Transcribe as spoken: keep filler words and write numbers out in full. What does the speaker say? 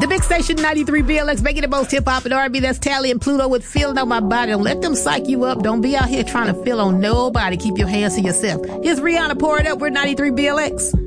The big station ninety-three B L X, making the most hip-hop and R and B. That's Tally and Pluto with Feeling on My Body. Don't let them psych you up. Don't be out here trying to feel on nobody. Keep your hands to yourself. Here's Rihanna, Pour It Up. We're ninety-three B L X.